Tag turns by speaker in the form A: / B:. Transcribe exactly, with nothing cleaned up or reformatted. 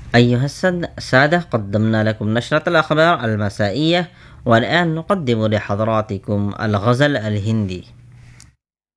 A: أيها السد- السادة، قدمنا لكم نشرة الأخبار المسائية، والآن نقدم لحضراتكم الغزل الهندي.